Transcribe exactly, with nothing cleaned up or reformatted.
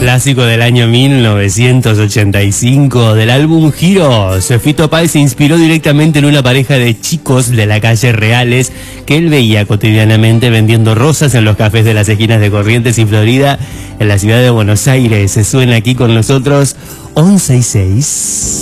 Clásico del año mil novecientos ochenta y cinco del álbum Heroes. Fito Páez se inspiró directamente en una pareja de chicos de la calle Reales que él veía cotidianamente vendiendo rosas en los cafés de las esquinas de Corrientes y Florida en la ciudad de Buenos Aires. Se suena aquí con nosotros once y seis.